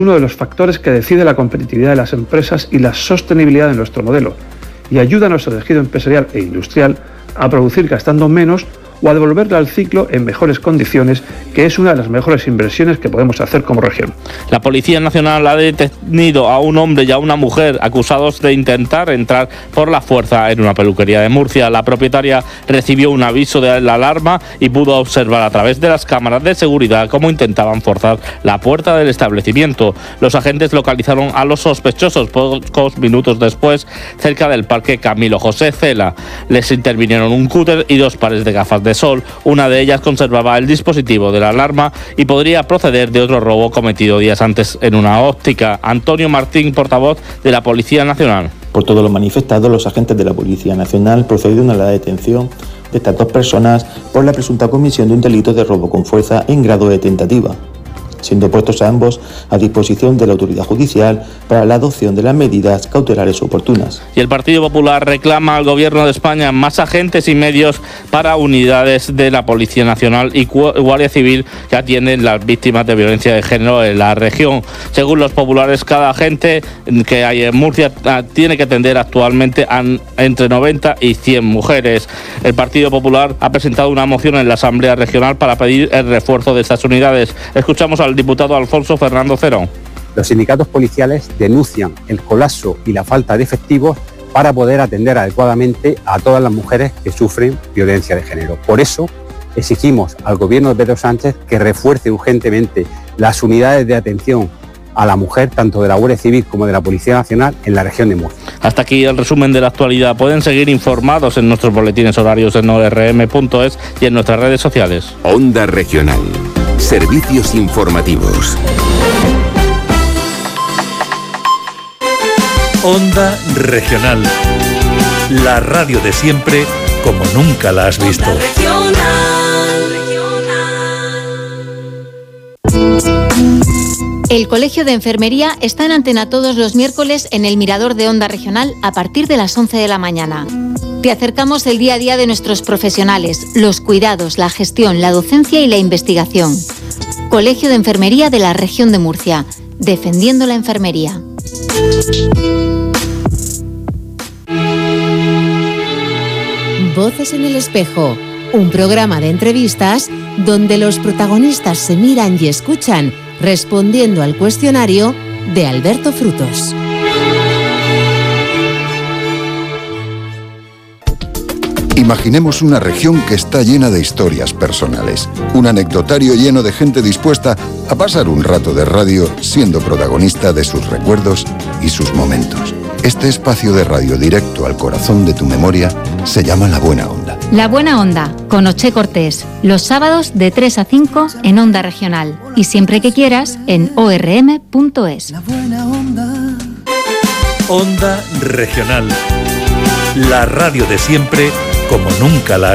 uno de los factores que decide la competitividad de las empresas y la sostenibilidad de nuestro modelo, y ayuda a nuestro tejido empresarial e industrial a producir gastando menos o a devolverla al ciclo en mejores condiciones, que es una de las mejores inversiones que podemos hacer como región. La Policía Nacional ha detenido a un hombre y a una mujer acusados de intentar entrar por la fuerza en una peluquería de Murcia. La propietaria recibió un aviso de la alarma y pudo observar a través de las cámaras de seguridad cómo intentaban forzar la puerta del establecimiento. Los agentes localizaron a los sospechosos pocos minutos después cerca del Parque Camilo José Cela. Les intervinieron un cúter y 2 pares de gafas de sol. Una de ellas conservaba el dispositivo de la alarma y podría proceder de otro robo cometido días antes en una óptica. Antonio Martín, portavoz de la Policía Nacional. Por todo lo manifestado, los agentes de la Policía Nacional procedieron a la detención de estas 2 personas por la presunta comisión de un delito de robo con fuerza en grado de tentativa, siendo puestos a ambos a disposición de la autoridad judicial para la adopción de las medidas cautelares oportunas. Y el Partido Popular reclama al Gobierno de España más agentes y medios para unidades de la Policía Nacional y Guardia Civil que atienden las víctimas de violencia de género en la región. Según los populares, cada agente que hay en Murcia tiene que atender actualmente a entre 90 y 100 mujeres. El Partido Popular ha presentado una moción en la Asamblea Regional para pedir el refuerzo de estas unidades. Escuchamos al diputado Alfonso Fernando Cerón. Los sindicatos policiales denuncian el colapso y la falta de efectivos para poder atender adecuadamente a todas las mujeres que sufren violencia de género. Por eso exigimos al Gobierno de Pedro Sánchez que refuerce urgentemente las unidades de atención a la mujer, tanto de la Guardia Civil como de la Policía Nacional, en la región de Murcia. Hasta aquí el resumen de la actualidad. Pueden seguir informados en nuestros boletines horarios en orm.es y en nuestras redes sociales. Onda Regional. Servicios informativos. Onda Regional. La radio de siempre como nunca la has visto. El Colegio de Enfermería está en antena todos los miércoles en el Mirador de Onda Regional a partir de las 11 de la mañana. Te acercamos el día a día de nuestros profesionales, los cuidados, la gestión, la docencia y la investigación. Colegio de Enfermería de la Región de Murcia, defendiendo la enfermería. Voces en el espejo, un programa de entrevistas donde los protagonistas se miran y escuchan respondiendo al cuestionario de Alberto Frutos. Imaginemos una región que está llena de historias personales, un anecdotario lleno de gente dispuesta a pasar un rato de radio siendo protagonista de sus recuerdos y sus momentos. Este espacio de radio directo al corazón de tu memoria se llama La Buena Onda. La Buena Onda, con Oche Cortés, los sábados de 3 a 5 en Onda Regional y siempre que quieras en orm.es. Onda Regional. La radio de siempre como nunca la